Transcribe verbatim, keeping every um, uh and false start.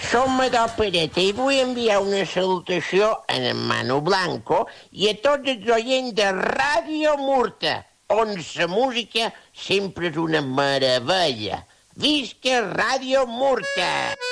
Som Madó Pereta i vull enviar una salutació a en Manu Blanco i a tots els oients de Ràdio Murta, on la música sempre és una meravella. Visca Ràdio Murta!